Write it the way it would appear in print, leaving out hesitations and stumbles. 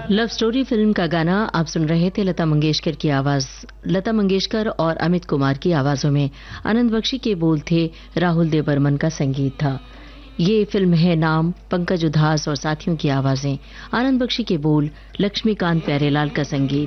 Love story film का गाना आप सुन रहे थे। लता मंगेशकर की आवाज, लता मंगेशकर और अमित कुमार की आवाजों में। आनंद बख्शी के बोल थे, राहुल देव बर्मन का संगीत था। ये फिल्म है नाम, पंकज उधास और साथियों की आवाजें। आनंद बख्शी के बोल, लक्ष्मीकांत प्यारेलाल का संगीत।